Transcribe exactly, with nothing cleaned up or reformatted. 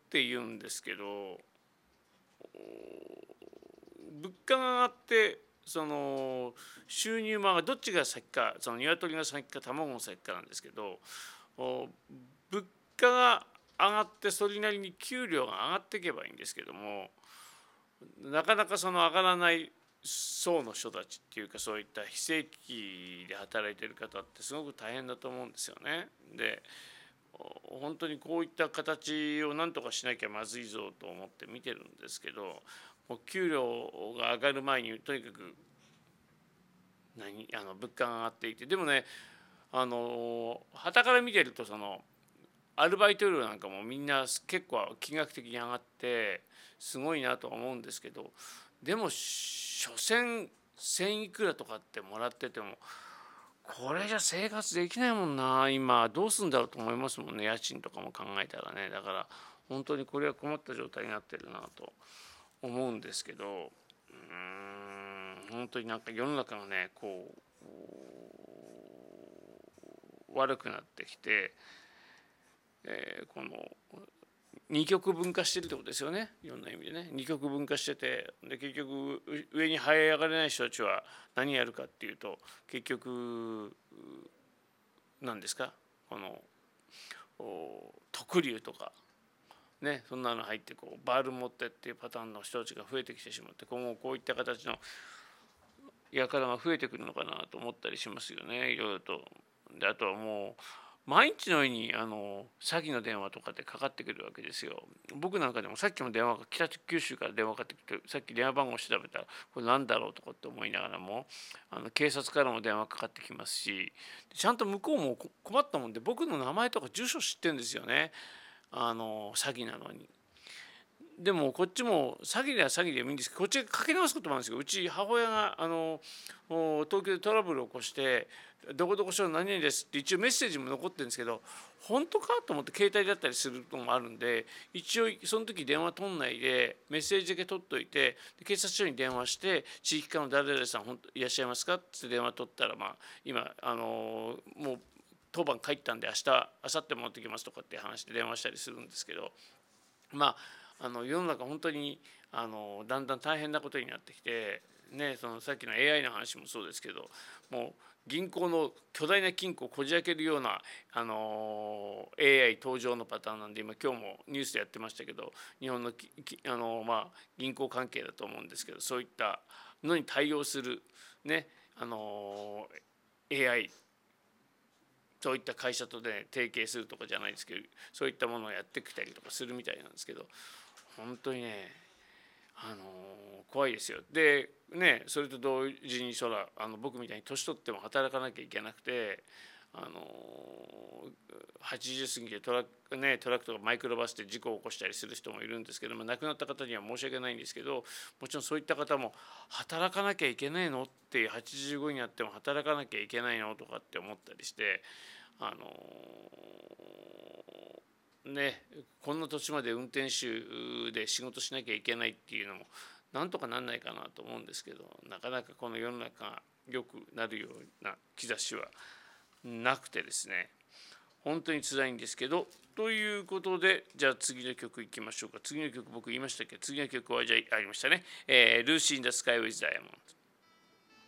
って言うんですけど、物価が上がってその収入も上がる、どっちが先か、その鶏が先か卵が先かなんですけど、物価が上がってそれなりに給料が上がっていけばいいんですけども、なかなかその上がらない層の人たちっていうか、そういった非正規で働いてる方ってすごく大変だと思うんですよね。で本当にこういった形をなんとかしなきゃまずいぞと思って見てるんですけど、もう給料が上がる前にとにかく何あの物価が上がっていて、でもね、あの傍から見てるとそのアルバイト料なんかもみんな結構金額的に上がってすごいなとは思うんですけど、でも所詮せんいくらとかってもらっててもこれじゃ生活できないもんな、今どうするんだろうと思いますもんね、家賃とかも考えたらね。だから本当にこれは困った状態になってるなと思うんですけど、うーん本当になんか世の中がねこう悪くなってきて、えー、この二極分化してるってことですよね、いろんな意味でね。二極分化してて、で結局上に這い上がれない人たちは何やるかっていうと、結局何ですか、この特流とかね、そんなの入ってこうバール持ってっていうパターンの人たちが増えてきてしまって、今後こういった形の輩が増えてくるのかなと思ったりしますよね、いろいろと。であとはもう毎日のようにあの詐欺の電話とかでかかってくるわけですよ。僕なんかでもさっきも電話が北九州から電話かかってきて、さっき電話番号調べたらこれ何だろうとかって思いながらも、あの警察からも電話かかってきますし、ちゃんと向こうも困ったもんで僕の名前とか住所知ってるんですよね、あの詐欺なのに。でもこっちも詐欺では詐欺でもいいんですけど、こっちがかけ直すこともあるんですけど、うち母親があの東京でトラブルを起こして「どこどこ署の何々です」って一応メッセージも残ってるんですけど、本当かと思って携帯だったりするのもあるんで、一応その時電話取んないでメッセージだけ取っといて、警察署に電話して「地域課の誰々さん本当いらっしゃいますか?」って電話取ったら、まあ今あのもう当番帰ったんで明日明後日持ってきますとかって話で電話したりするんですけど、まああの世の中本当にあのだんだん大変なことになってきて、ね、そのさっきの エーアイ の話もそうですけど、もう銀行の巨大な金庫をこじ開けるようなあの エーアイ 登場のパターンなんで、今今日もニュースでやってましたけど、日本のあの、まあ、銀行関係だと思うんですけど、そういったのに対応する、ね、あの エーアイ、そういった会社とね提携するとかじゃないですけど、そういったものをやってきたりとかするみたいなんですけど、本当にね、あの怖いですよ。でね、それと同時にそらあの僕みたいに年取っても働かなきゃいけなくて、あのはちじゅう過ぎてトラック、ね、トラックとかマイクロバスで事故を起こしたりする人もいるんですけども、亡くなった方には申し訳ないんですけど、もちろんそういった方も働かなきゃいけないのっていう、はちじゅうごになっても働かなきゃいけないのとかって思ったりして、あのね、こんな年まで運転手で仕事しなきゃいけないっていうのもなんとかなんないかなと思うんですけど、なかなかこの世の中が良くなるような兆しはなくてですね、本当に辛いんですけど、ということで、じゃあ次の曲いきましょうか。次の曲僕言いましたっけ？次の曲はじゃあありましたね、えー、ルーシー・イン・ザ・スカイ・ウィズ・ダイヤモンド。